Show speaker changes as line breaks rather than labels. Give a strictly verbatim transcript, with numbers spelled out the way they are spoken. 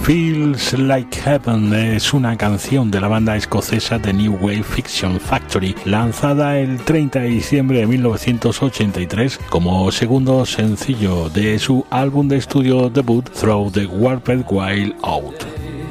Feels Like Heaven es una canción de la banda escocesa The New Wave Fiction Factory, lanzada el treinta de diciembre de mil novecientos ochenta y tres como segundo sencillo de su álbum de estudio debut Throw the Warped Wild Out.